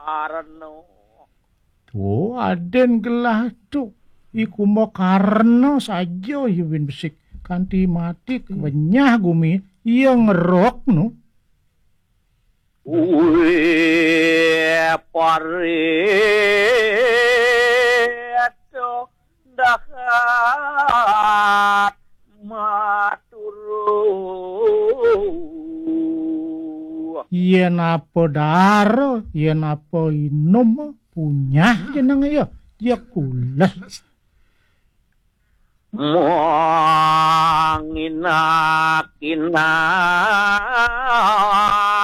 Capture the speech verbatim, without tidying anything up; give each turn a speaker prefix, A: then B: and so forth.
A: karena
B: tuh aden gelah tuh iku mau karena saja yuwin besik kanti mati kenyah gumi iya ngerok no
A: Uwe pareto dahat maturu
B: yen apa daro yen apa inom punya jeneng ya ya kulas
A: mangina-kina